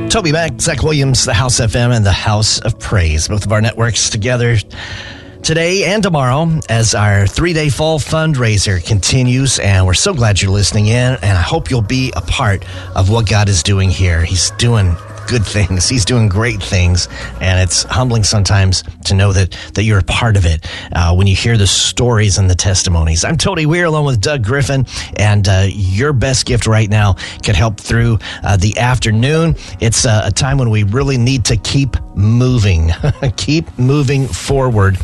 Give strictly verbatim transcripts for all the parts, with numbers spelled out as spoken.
Toby Mac, Zach Williams, the House F M, and the House of Praise. Both of our networks together today and tomorrow as our three-day fall fundraiser continues. And we're so glad you're listening in, and I hope you'll be a part of what God is doing here. He's doing good things. He's doing great things, and it's humbling sometimes to know that that you're a part of it uh, when you hear the stories and the testimonies. I'm Tony Weir along with Doug Griffin, and uh, your best gift right now could help through uh, the afternoon. It's uh, a time when we really need to keep moving, keep moving forward,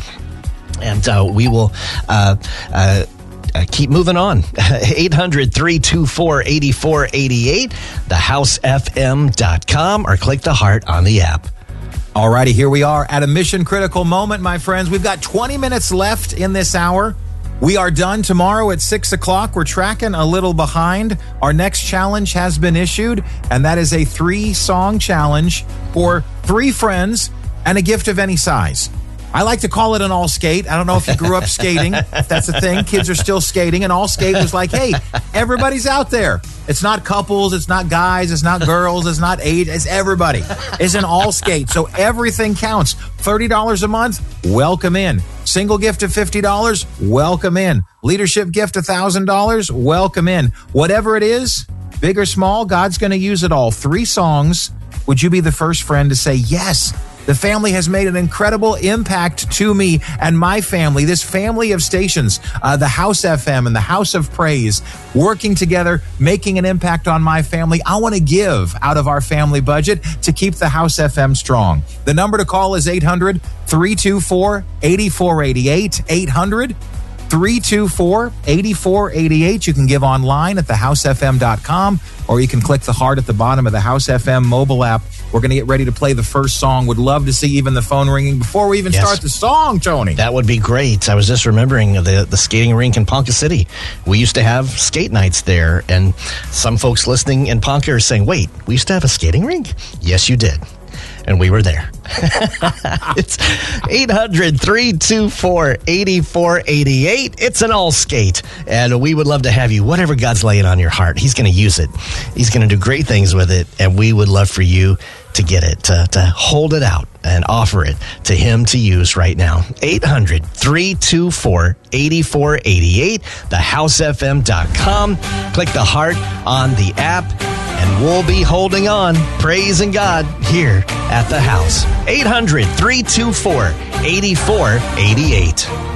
and uh, we will uh, uh, Uh, keep moving on. eight hundred, three two four, eight four eight eight, the house f m dot com, or click the heart on the app. All righty, here we are at a mission critical moment, my friends. We've got twenty minutes left in this hour. We are done tomorrow at six o'clock. We're tracking a little behind. Our next challenge has been issued, and that is a three-song challenge for three friends and a gift of any size. I like to call it an all skate. I don't know if you grew up skating, if that's a thing. Kids are still skating. And all skate was like, hey, everybody's out there. It's not couples. It's not guys. It's not girls. It's not age. It's everybody. It's an all skate. So everything counts. thirty dollars a month, welcome in. Single gift of fifty dollars, welcome in. Leadership gift of one thousand dollars, welcome in. Whatever it is, big or small, God's going to use it all. Three songs. Would you be the first friend to say, yes, the family has made an incredible impact to me and my family, this family of stations, uh, the House F M and the House of Praise, working together, making an impact on my family. I want to give out of our family budget to keep the House F M strong. The number to call is eight hundred, three two four, eight four eight eight, eight hundred, three two four, eight four eight eight. You can give online at the house f m dot com, or you can click the heart at the bottom of the House F M mobile app. We're going to get ready to play the first song. Would love to see even the phone ringing before we even yes. start the song, Tony. That would be great. I was just remembering the, the skating rink in Ponca City. We used to have skate nights there, and some folks listening in Ponca are saying, wait, we used to have a skating rink? Yes, you did. And we were there. It's eight hundred, three two four, eight four eight eight. It's an all skate. And we would love to have you. Whatever God's laying on your heart, He's going to use it. He's going to do great things with it. And we would love for you to get it, to, to hold it out and offer it to Him to use right now. eight hundred, three two four, eight four eight eight, the house f m dot com. Click the heart on the app, and we'll be holding on, praising God here at the house. eight hundred, three two four, eight four eight eight.